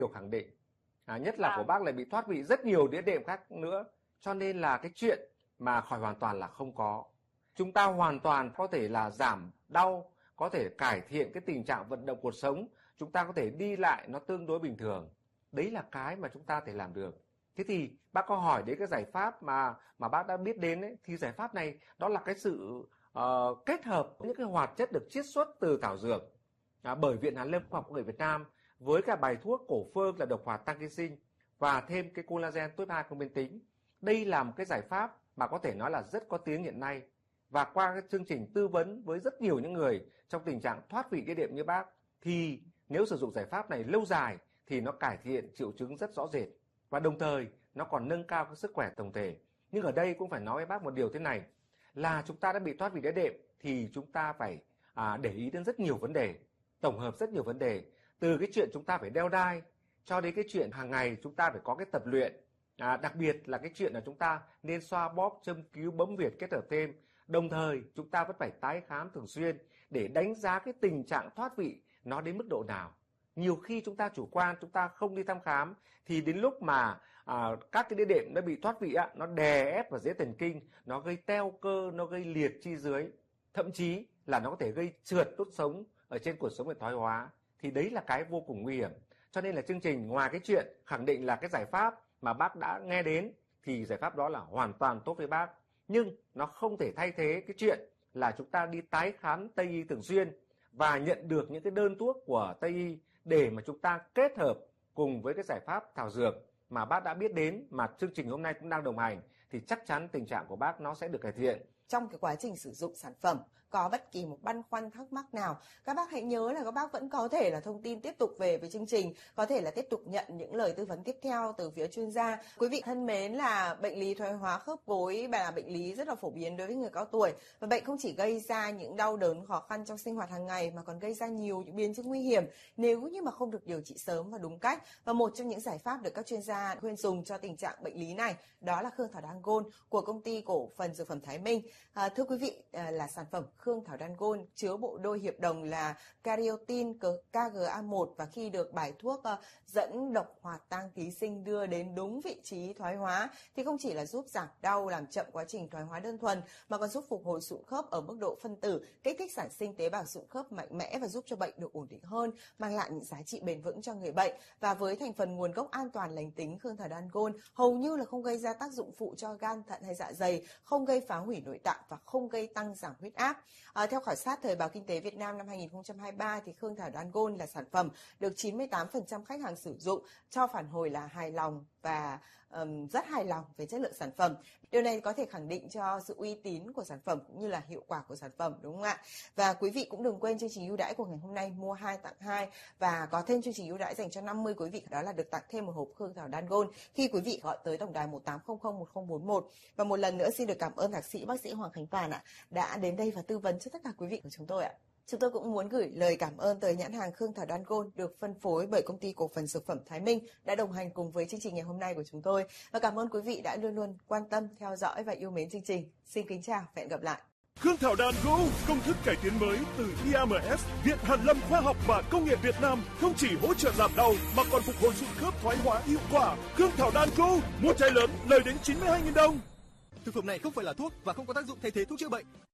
điều khẳng định. Nhất là của bác lại bị thoát vị rất nhiều đĩa đệm khác nữa. Cho nên là cái chuyện mà khỏi hoàn toàn là không có. Chúng ta hoàn toàn có thể là giảm đau, có thể cải thiện cái tình trạng vận động cuộc sống, chúng ta có thể đi lại nó tương đối bình thường. Đấy là cái mà chúng ta thể làm được. Thế thì bác có hỏi đến cái giải pháp mà bác đã biết đến ấy, thì giải pháp này đó là cái sự kết hợp những cái hoạt chất được chiết xuất từ thảo dược bởi Viện Hàn Lâm Khoa học Công nghệ Việt Nam với cả bài thuốc cổ phương là độc hoạt tăng ký sinh và thêm cái collagen tuyếp 2 không biến tính. Đây là một cái giải pháp mà có thể nói là rất có tiếng hiện nay. Và qua cái chương trình tư vấn với rất nhiều những người trong tình trạng thoát vị đĩa đệm như bác, thì nếu sử dụng giải pháp này lâu dài thì nó cải thiện triệu chứng rất rõ rệt. Và đồng thời nó còn nâng cao cái sức khỏe tổng thể. Nhưng ở đây cũng phải nói với bác một điều thế này, là chúng ta đã bị thoát vị đĩa đệm thì chúng ta phải để ý đến rất nhiều vấn đề, tổng hợp rất nhiều vấn đề. Từ cái chuyện chúng ta phải đeo đai cho đến cái chuyện hàng ngày chúng ta phải có cái tập luyện. Đặc biệt là cái chuyện là chúng ta nên xoa bóp, châm cứu, bấm huyệt kết hợp thêm. Đồng thời chúng ta vẫn phải tái khám thường xuyên để đánh giá cái tình trạng thoát vị nó đến mức độ nào. Nhiều khi chúng ta chủ quan, chúng ta không đi thăm khám thì đến lúc mà các cái đĩa đệm nó bị thoát vị nó đè ép vào dễ thần kinh, nó gây teo cơ, nó gây liệt chi dưới, thậm chí là nó có thể gây trượt đốt sống ở trên cột sống, bị thoái hóa. Thì đấy là cái vô cùng nguy hiểm. Cho nên là chương trình ngoài cái chuyện khẳng định là cái giải pháp mà bác đã nghe đến thì giải pháp đó là hoàn toàn tốt với bác. Nhưng nó không thể thay thế cái chuyện là chúng ta đi tái khám Tây y thường xuyên và nhận được những cái đơn thuốc của Tây y để mà chúng ta kết hợp cùng với cái giải pháp thảo dược mà bác đã biết đến, mà chương trình hôm nay cũng đang đồng hành, thì chắc chắn tình trạng của bác nó sẽ được cải thiện. Trong cái quá trình sử dụng sản phẩm có bất kỳ một băn khoăn thắc mắc nào, các bác hãy nhớ là các bác vẫn có thể là thông tin tiếp tục về với chương trình, có thể là tiếp tục nhận những lời tư vấn tiếp theo từ phía chuyên gia. Quý vị thân mến, là bệnh lý thoái hóa khớp gối là bệnh lý rất là phổ biến đối với người cao tuổi, và bệnh không chỉ gây ra những đau đớn khó khăn trong sinh hoạt hàng ngày mà còn gây ra nhiều những biến chứng nguy hiểm nếu như mà không được điều trị sớm và đúng cách. Và một trong những giải pháp được các chuyên gia khuyên dùng cho tình trạng bệnh lý này đó là Khương Thảo Đan Gold của công ty cổ phần dược phẩm Thái Minh. Thưa quý vị, là sản phẩm Khương Thảo Đan Gold chứa bộ đôi hiệp đồng là Cariotin KGA1, và khi được bài thuốc dẫn độc hoạt tăng ký sinh đưa đến đúng vị trí thoái hóa thì không chỉ là giúp giảm đau, làm chậm quá trình thoái hóa đơn thuần mà còn giúp phục hồi sụn khớp ở mức độ phân tử, kích thích sản sinh tế bào sụn khớp mạnh mẽ và giúp cho bệnh được ổn định hơn, mang lại những giá trị bền vững cho người bệnh. Và với thành phần nguồn gốc an toàn lành tính, Khương Thảo Đan Gold hầu như là không gây ra tác dụng phụ cho gan, thận hay dạ dày, không gây phá hủy nội tạng và không gây tăng giảm huyết áp. Theo khảo sát Thời báo Kinh tế Việt Nam năm 2023 thì Khương Thảo Đan Gold là sản phẩm được 98% khách hàng sử dụng cho phản hồi là hài lòng và rất hài lòng về chất lượng sản phẩm. Điều này có thể khẳng định cho sự uy tín của sản phẩm cũng như là hiệu quả của sản phẩm, đúng không ạ? Và quý vị cũng đừng quên chương trình ưu đãi của ngày hôm nay, mua 2 tặng 2, và có thêm chương trình ưu đãi dành cho 50 quý vị, đó là được tặng thêm một hộp Khương Thảo Đan Gold khi quý vị gọi tới tổng đài 18001041. Và một lần nữa xin được cảm ơn thạc sĩ bác sĩ Hoàng Khánh Toàn đã đến đây và tư vấn cho tất cả quý vị của chúng tôi ạ. Chúng tôi cũng muốn gửi lời cảm ơn tới nhãn hàng Khương Thảo Đan Gold được phân phối bởi công ty cổ phần dược phẩm Thái Minh đã đồng hành cùng với chương trình ngày hôm nay của chúng tôi. Và cảm ơn quý vị đã luôn luôn quan tâm, theo dõi và yêu mến chương trình. Xin kính chào và hẹn gặp lại. Khương Thảo Đan Gold, công thức cải tiến mới từ IAMS, Viện Hàn Lâm Khoa học và Công nghệ Việt Nam, không chỉ hỗ trợ giảm đau mà còn phục hồi sụn khớp thoái hóa hiệu quả. Khương Thảo Đan Gold, mua chai lớn lời đến 92.000 đồng. Thực phẩm này không phải là thuốc và không có tác dụng thay thế thuốc chữa bệnh.